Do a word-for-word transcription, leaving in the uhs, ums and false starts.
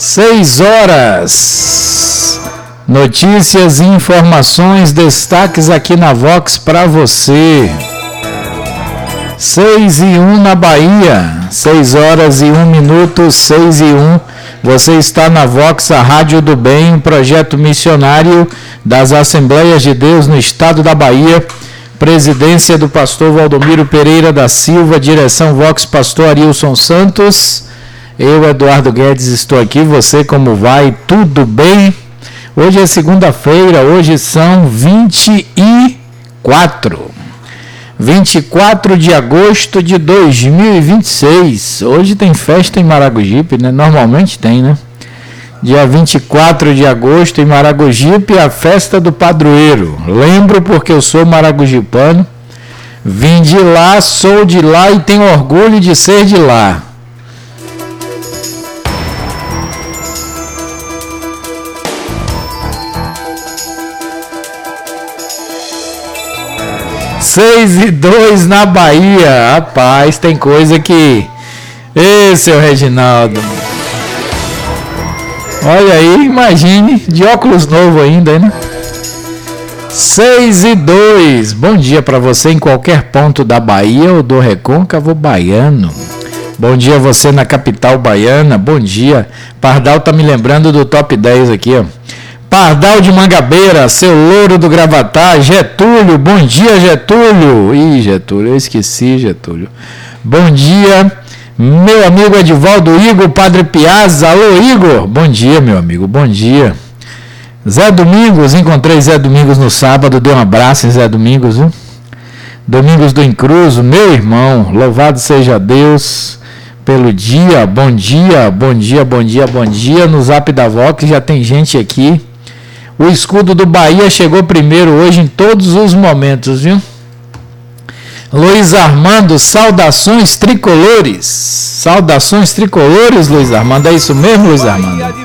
Seis horas. Notícias e informações, destaques aqui na Vox para você. Seis e um na Bahia. Seis horas e um minuto, seis e um. Você está na Vox, a Rádio do Bem, um projeto missionário das Assembleias de Deus no estado da Bahia. Presidência do pastor Valdomiro Pereira da Silva, direção Vox, pastor Arilson Santos. Eu, Eduardo Guedes, estou aqui. Você, como vai? Tudo bem? Hoje é segunda-feira, hoje são vinte e quatro. vinte e quatro de agosto de dois mil e vinte e seis. Hoje tem festa em Maragogipe, né? Normalmente tem, né? Dia vinte e quatro de agosto em Maragogipe, a festa do padroeiro. Lembro porque eu sou maragogipano. Vim de lá, sou de lá e tenho orgulho de ser de lá. Seis e dois na Bahia. Rapaz, tem coisa que... Ê, seu Reginaldo. Olha aí, imagine, de óculos novo ainda, né? Seis e dois. Bom dia para você em qualquer ponto da Bahia ou do Recôncavo Baiano. Bom dia a você na capital baiana. Bom dia. Pardal tá me lembrando do top dez aqui, ó. Pardal de Mangabeira, seu louro do Gravatá, Getúlio, bom dia Getúlio. Ih, Getúlio, eu esqueci, Getúlio. Bom dia, meu amigo Edivaldo Igor, Padre Piazza. Alô, Igor, bom dia, meu amigo, bom dia. Zé Domingos, encontrei Zé Domingos no sábado, dei um abraço em Zé Domingos, viu? Domingos do Incruso, meu irmão, louvado seja Deus pelo dia, bom dia, bom dia, bom dia, bom dia. No Zap da Vox já tem gente aqui. O escudo do Bahia chegou primeiro hoje em todos os momentos, viu? Luiz Armando, saudações tricolores. Saudações tricolores, Luiz Armando. É isso mesmo, Luiz Armando?